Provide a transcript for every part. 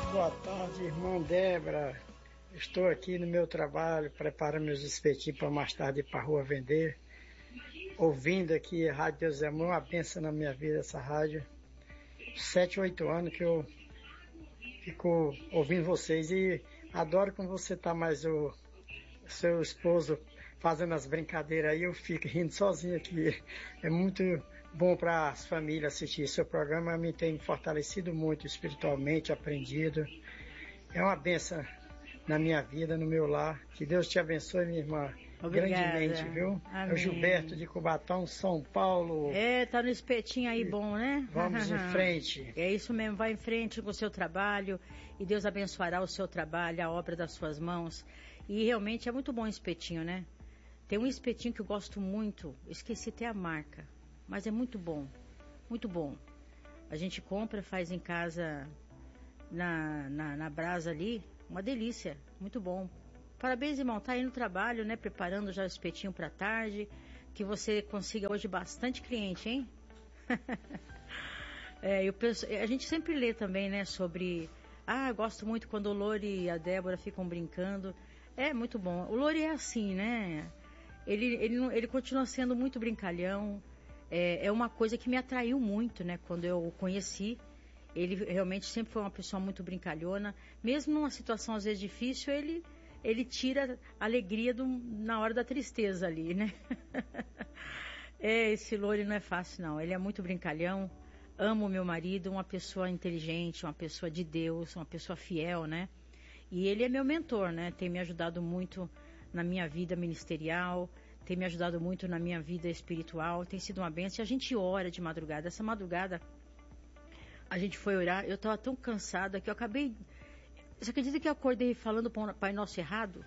Boa tarde, irmã Débora. Estou aqui no meu trabalho, preparando meus espetinhos para mais tarde ir para a rua vender. Ouvindo aqui a Rádio Deus é Amor, uma bênção na minha vida essa rádio. 7, 8 anos que eu fico ouvindo vocês e adoro quando você tá mais o seu esposo fazendo as brincadeiras aí, eu fico rindo sozinho aqui. É muito bom para as famílias assistir seu programa, me tem fortalecido muito espiritualmente, aprendido. É uma bênção na minha vida, no meu lar. Que Deus te abençoe, minha irmã. Obrigada. Grandemente, viu? Amém. É o Gilberto de Cubatão, São Paulo. Tá no espetinho aí bom, né? Vamos em frente. É isso mesmo, vai em frente com o seu trabalho e Deus abençoará o seu trabalho, a obra das suas mãos. E realmente é muito bom o espetinho, né? Tem um espetinho que eu gosto muito, esqueci até a marca, mas é muito bom, muito bom. A gente compra, faz em casa na brasa ali, uma delícia, muito bom. Parabéns, irmão, tá aí no trabalho, né, preparando já o espetinho para tarde, que você consiga hoje bastante cliente, hein? A gente sempre lê também, né, sobre... eu gosto muito quando o Lori e a Débora ficam brincando. É muito bom. O Lori é assim, né? Ele continua sendo muito brincalhão. É uma coisa que me atraiu muito, né, quando eu o conheci. Ele realmente sempre foi uma pessoa muito brincalhona. Mesmo numa situação às vezes difícil, ele tira a alegria na hora da tristeza ali, né? Esse Lori não é fácil, não. Ele é muito brincalhão. Amo meu marido, uma pessoa inteligente, uma pessoa de Deus, uma pessoa fiel, né? E ele é meu mentor, né? Tem me ajudado muito na minha vida ministerial, tem me ajudado muito na minha vida espiritual, tem sido uma bênção. E a gente ora de madrugada. Essa madrugada a gente foi orar, eu estava tão cansada que eu acabei... Você acredita que eu acordei falando Pai Nosso errado?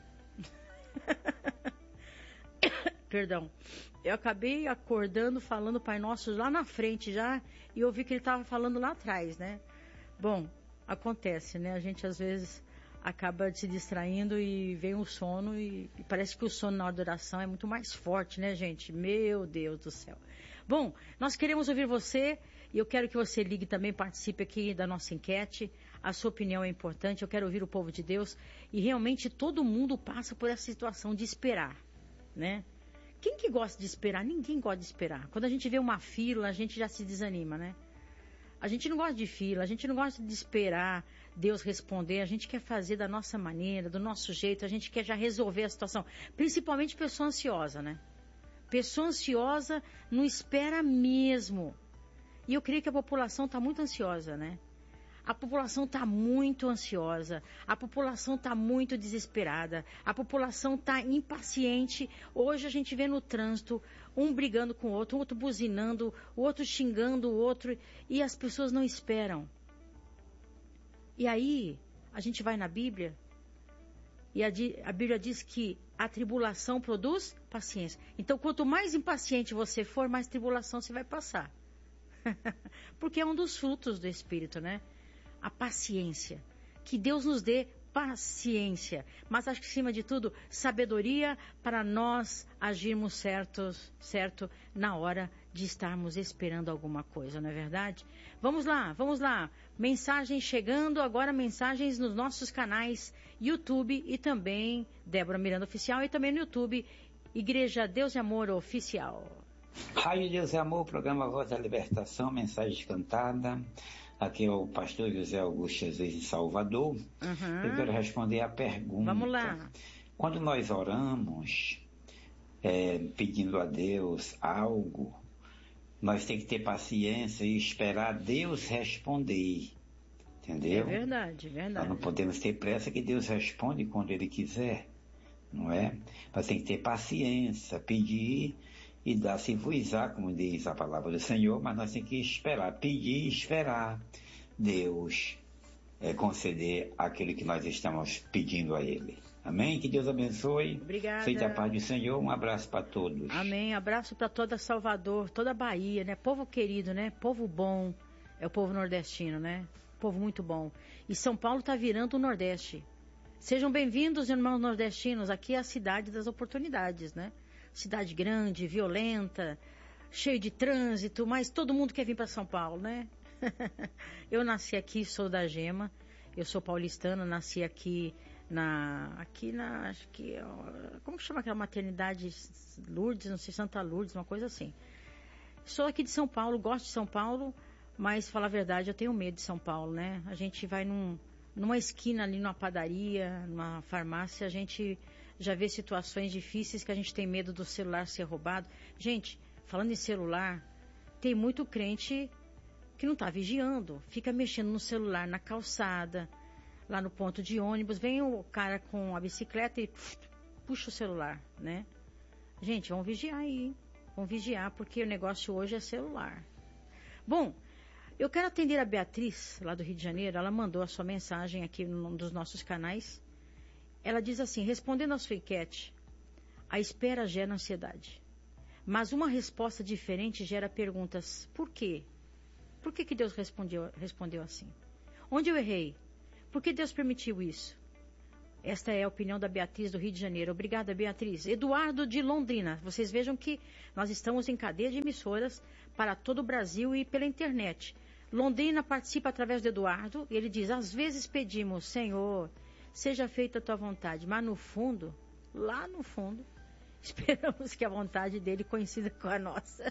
Perdão. Eu acabei acordando falando Pai Nosso lá na frente já, e eu vi que ele estava falando lá atrás, né? Bom, acontece, né? A gente às vezes acaba se distraindo e vem um sono e parece que o sono na hora da oração é muito mais forte, né, gente? Meu Deus do céu. Bom, nós queremos ouvir você e eu quero que você ligue também, participe aqui da nossa enquete. A sua opinião é importante, eu quero ouvir o povo de Deus e realmente todo mundo passa por essa situação de esperar, né? Quem que gosta de esperar? Ninguém gosta de esperar. Quando a gente vê uma fila, a gente já se desanima, né? A gente não gosta de fila, a gente não gosta de esperar Deus responder, a gente quer fazer da nossa maneira, do nosso jeito, a gente quer já resolver a situação. Principalmente pessoa ansiosa, né? Pessoa ansiosa não espera mesmo. E eu creio que a população está muito ansiosa, né? A população está muito ansiosa, a população está muito desesperada, a população está impaciente. Hoje a gente vê no trânsito um brigando com o outro buzinando, o outro xingando o outro, e as pessoas não esperam. E aí a gente vai na Bíblia e a Bíblia diz que a tribulação produz paciência. Então quanto mais impaciente você for, mais tribulação você vai passar. Porque é um dos frutos do Espírito, né? A paciência. Que Deus nos dê paciência. Mas acho que, acima de tudo, sabedoria para nós agirmos certo na hora de estarmos esperando alguma coisa, não é verdade? Vamos lá. Mensagens chegando, agora mensagens nos nossos canais YouTube e também Débora Miranda Oficial e também no YouTube Igreja Deus e Amor Oficial. Rádio Deus e Amor, programa Voz da Libertação, mensagem cantada. Aqui é o pastor José Augusto Jesus de Salvador. Eu quero responder a pergunta. Vamos lá. Quando nós oramos, pedindo a Deus algo, nós temos que ter paciência e esperar Deus responder. Entendeu? É verdade. Nós não podemos ter pressa que Deus responde quando Ele quiser, não é? Nós temos que ter paciência, pedir e dar-se-vos-á, como diz a palavra do Senhor, mas nós temos que esperar, pedir e esperar Deus conceder aquilo que nós estamos pedindo a Ele. Amém? Que Deus abençoe. Obrigada. Seja a paz do Senhor, um abraço para todos. Amém, abraço para toda Salvador, toda a Bahia, né? Povo querido, né? Povo bom, é o povo nordestino, né? Povo muito bom. E São Paulo está virando o Nordeste. Sejam bem-vindos, irmãos nordestinos, aqui é a cidade das oportunidades, né? Cidade grande, violenta, cheio de trânsito, mas todo mundo quer vir para São Paulo, né? Eu nasci aqui, sou da Gema, Eu sou paulistana, nasci aqui acho que, como que chama aquela maternidade Lourdes, não sei, Santa Lourdes, uma coisa assim. Sou aqui de São Paulo, gosto de São Paulo, mas, falar a verdade, eu tenho medo de São Paulo, né? A gente vai numa esquina ali, numa padaria, numa farmácia, a gente já vê situações difíceis que a gente tem medo do celular ser roubado. Gente, falando em celular, tem muito crente que não está vigiando, fica mexendo no celular na calçada, lá no ponto de ônibus, vem o cara com a bicicleta e puxa o celular, né? Gente, vamos vigiar aí, hein? Vamos vigiar, porque o negócio hoje é celular. Bom, eu quero atender a Beatriz, lá do Rio de Janeiro. Ela mandou a sua mensagem aqui num dos nossos canais. Ela diz assim: respondendo à sua enquete, a espera gera ansiedade. Mas uma resposta diferente gera perguntas. Por quê? Por que Deus respondeu assim? Onde eu errei? Por que Deus permitiu isso? Esta é a opinião da Beatriz do Rio de Janeiro. Obrigada, Beatriz. Eduardo de Londrina. Vocês vejam que nós estamos em cadeia de emissoras para todo o Brasil e pela internet. Londrina participa através do Eduardo e ele diz: às vezes pedimos, Senhor, seja feita a tua vontade, mas no fundo, lá no fundo, esperamos que a vontade dele coincida com a nossa.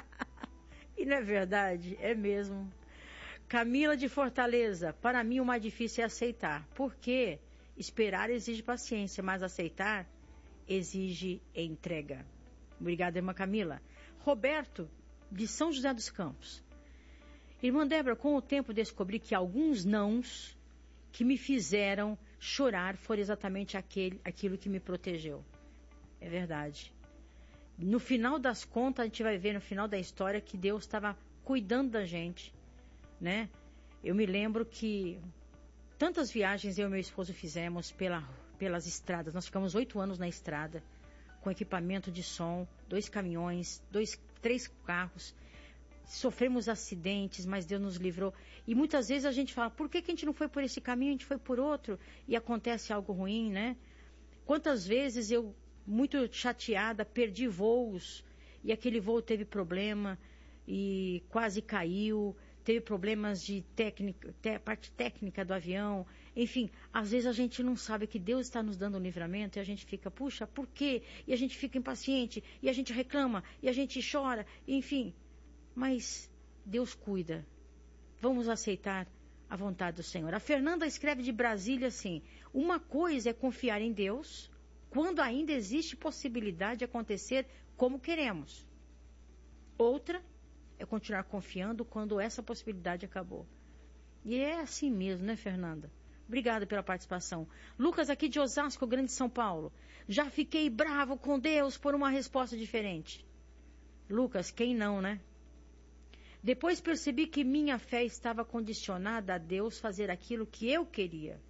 E não é verdade? É mesmo. Camila de Fortaleza. Para mim o mais difícil é aceitar. Por quê? Esperar exige paciência, mas aceitar exige entrega. Obrigada, irmã Camila. Roberto, de São José dos Campos. Irmã Débora, com o tempo descobri que alguns nãos que me fizeram chorar foram exatamente aquilo que me protegeu. É verdade. No final das contas, a gente vai ver no final da história que Deus estava cuidando da gente, né? Eu me lembro que tantas viagens eu e meu esposo fizemos pelas estradas. Nós ficamos 8 anos na estrada, com equipamento de som, 2 caminhões, 3 carros. Sofremos acidentes, mas Deus nos livrou. E muitas vezes a gente fala: por que a gente não foi por esse caminho, a gente foi por outro? E acontece algo ruim, né? Quantas vezes eu, muito chateada, perdi voos, e aquele voo teve problema, e quase caiu, teve problemas de parte técnica do avião. Enfim, às vezes a gente não sabe que Deus está nos dando um livramento e a gente fica: puxa, por quê? E a gente fica impaciente, e a gente reclama, e a gente chora, enfim. Mas Deus cuida. Vamos aceitar a vontade do Senhor. A Fernanda escreve de Brasília assim: uma coisa é confiar em Deus quando ainda existe possibilidade de acontecer como queremos. Outra é continuar confiando quando essa possibilidade acabou. E é assim mesmo, né, Fernanda? Obrigada pela participação. Lucas, aqui de Osasco, Grande São Paulo. Já fiquei bravo com Deus por uma resposta diferente. Lucas, quem não, né? Depois percebi que minha fé estava condicionada a Deus fazer aquilo que eu queria.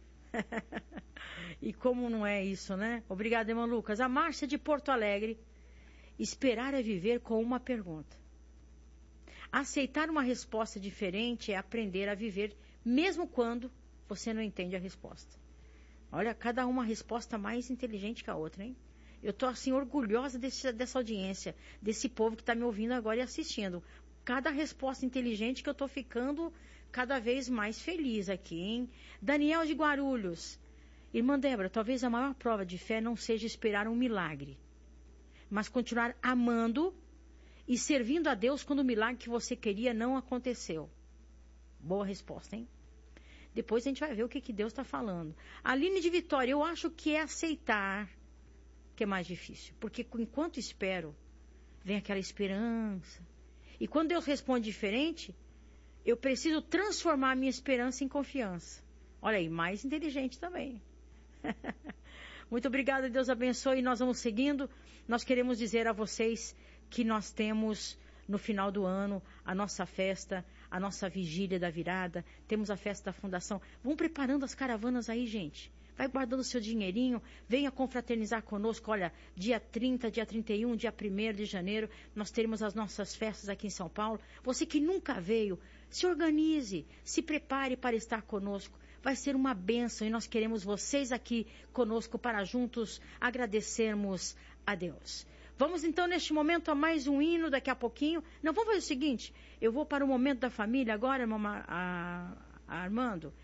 E como não é isso, né? Obrigada, irmão Lucas. A Márcia de Porto Alegre. Esperar é viver com uma pergunta. Aceitar uma resposta diferente é aprender a viver, mesmo quando você não entende a resposta. Olha, cada uma resposta mais inteligente que a outra, hein? Eu estou, assim, orgulhosa dessa audiência, desse povo que está me ouvindo agora e assistindo. Cada resposta inteligente que eu estou ficando cada vez mais feliz aqui, hein? Daniel de Guarulhos. Irmã Débora, talvez a maior prova de fé não seja esperar um milagre, mas continuar amando e servindo a Deus quando o milagre que você queria não aconteceu. Boa resposta, hein? Depois a gente vai ver o que Deus está falando. Aline de Vitória, eu acho que é aceitar que é mais difícil. Porque enquanto espero, vem aquela esperança. E quando Deus responde diferente, eu preciso transformar a minha esperança em confiança. Olha aí, mais inteligente também. Muito obrigada, Deus abençoe. E nós vamos seguindo. Nós queremos dizer a vocês que nós temos no final do ano a nossa festa, a nossa vigília da virada, temos a festa da fundação. Vão preparando as caravanas aí, gente. Vai guardando o seu dinheirinho, venha confraternizar conosco. Olha, dia 30, dia 31, dia 1º de janeiro, nós teremos as nossas festas aqui em São Paulo. Você que nunca veio, se organize, se prepare para estar conosco. Vai ser uma bênção e nós queremos vocês aqui conosco para juntos agradecermos a Deus. Vamos então neste momento a mais um hino daqui a pouquinho. Não, vamos fazer o seguinte, eu vou para o momento da família agora, Armando.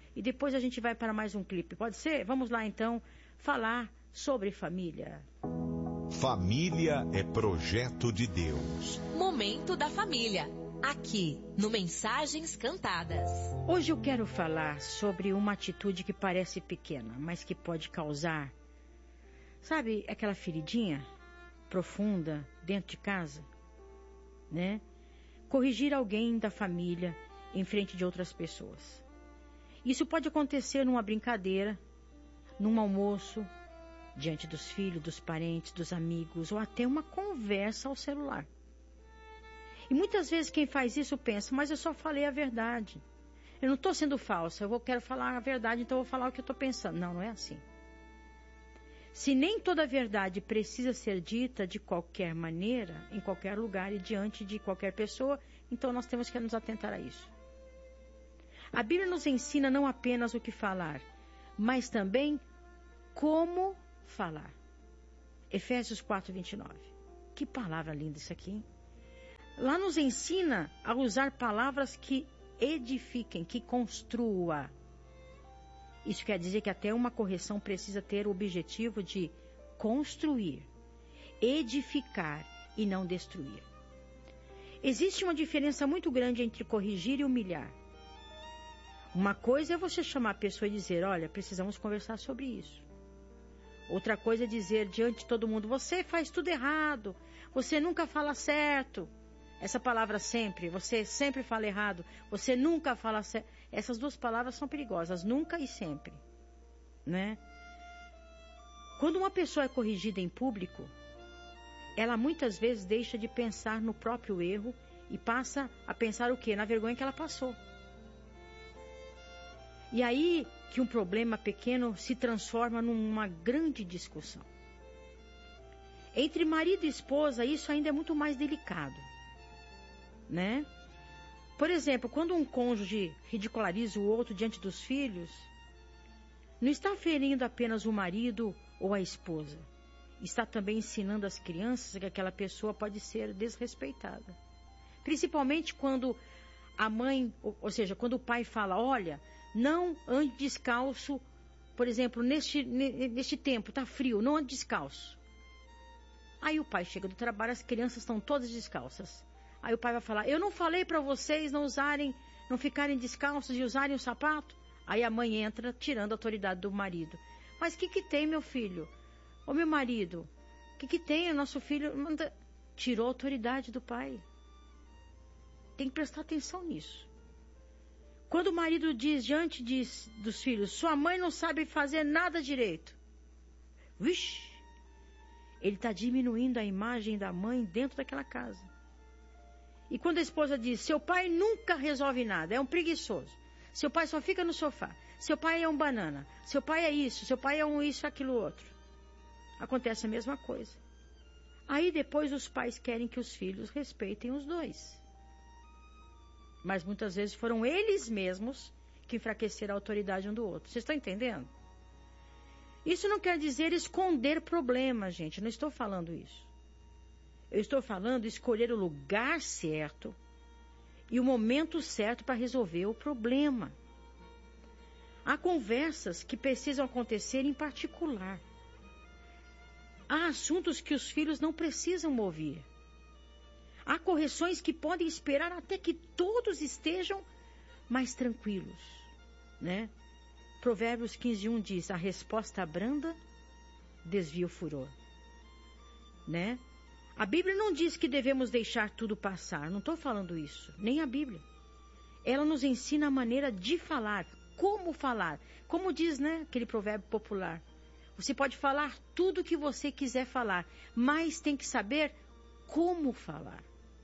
e depois a gente vai para mais um clipe. Pode ser? Vamos lá então falar sobre família. Família é projeto de Deus. Momento da família. Aqui, no Mensagens Cantadas. Hoje eu quero falar sobre uma atitude que parece pequena, mas que pode causar, sabe, aquela feridinha profunda dentro de casa, né? Corrigir alguém da família em frente de outras pessoas. Isso pode acontecer numa brincadeira, num almoço, diante dos filhos, dos parentes, dos amigos, ou até uma conversa ao celular. E muitas vezes quem faz isso pensa, mas eu só falei a verdade. Eu não estou sendo falsa, quero falar a verdade, então eu vou falar o que eu estou pensando. Não, não é assim. Se nem toda a verdade precisa ser dita de qualquer maneira, em qualquer lugar e diante de qualquer pessoa, então nós temos que nos atentar a isso. A Bíblia nos ensina não apenas o que falar, mas também como falar. Efésios 4:29. Que palavra linda isso aqui, hein? Lá nos ensina a usar palavras que edifiquem, que construa. Isso quer dizer que até uma correção precisa ter o objetivo de construir, edificar e não destruir. Existe uma diferença muito grande entre corrigir e humilhar. Uma coisa é você chamar a pessoa e dizer, olha, precisamos conversar sobre isso. Outra coisa é dizer diante de todo mundo, você faz tudo errado, você nunca fala certo. Essa palavra sempre, você sempre fala errado, você nunca fala certo. Essas duas palavras são perigosas, nunca e sempre, né? Quando uma pessoa é corrigida em público, ela muitas vezes deixa de pensar no próprio erro e passa a pensar o quê? Na vergonha que ela passou. E aí que um problema pequeno se transforma numa grande discussão. Entre marido e esposa, isso ainda é muito mais delicado, né? Por exemplo, quando um cônjuge ridiculariza o outro diante dos filhos, não está ferindo apenas o marido ou a esposa. Está também ensinando às crianças que aquela pessoa pode ser desrespeitada. Principalmente quando a mãe, ou seja, quando o pai fala, olha, não ande descalço, por exemplo, neste tempo, está frio, não ande descalço. Aí o pai chega do trabalho, as crianças estão todas descalças. Aí o pai vai falar, eu não falei para vocês não ficarem descalços e usarem o sapato? Aí a mãe entra tirando a autoridade do marido. Mas o que tem, meu filho? Ô meu marido, o que tem? O nosso filho tirou a autoridade do pai. Tem que prestar atenção nisso. Quando o marido diz diante dos filhos, sua mãe não sabe fazer nada direito. Vixe! Ele está diminuindo a imagem da mãe dentro daquela casa. E quando a esposa diz, seu pai nunca resolve nada, é um preguiçoso. Seu pai só fica no sofá. Seu pai é um banana. Seu pai é isso, seu pai é um isso, aquilo, outro. Acontece a mesma coisa. Aí depois os pais querem que os filhos respeitem os dois. Mas muitas vezes foram eles mesmos que enfraqueceram a autoridade um do outro. Vocês estão entendendo? Isso não quer dizer esconder problemas, gente. Não estou falando isso. Eu estou falando escolher o lugar certo e o momento certo para resolver o problema. Há conversas que precisam acontecer em particular. Há assuntos que os filhos não precisam ouvir. Há correções que podem esperar até que todos estejam mais tranquilos, né? Provérbios 15:1 diz, a resposta branda desvia o furor, né? A Bíblia não diz que devemos deixar tudo passar, não estou falando isso, nem a Bíblia. Ela nos ensina a maneira de falar, como diz, né, aquele provérbio popular. Você pode falar tudo o que você quiser falar, mas tem que saber como falar.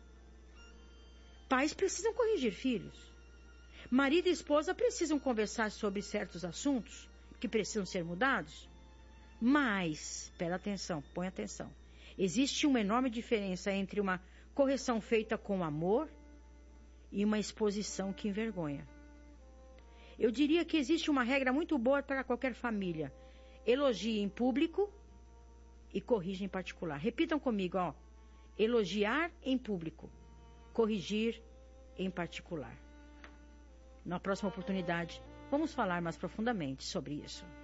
Pais precisam corrigir filhos. Marido e esposa precisam conversar sobre certos assuntos que precisam ser mudados. Mas, presta atenção, põe atenção. Existe uma enorme diferença entre uma correção feita com amor e uma exposição que envergonha. Eu diria que existe uma regra muito boa para qualquer família. Elogie em público e corrija em particular. Repitam comigo, ó. Elogiar em público, corrigir em particular. Na próxima oportunidade, Vamos falar mais profundamente sobre isso.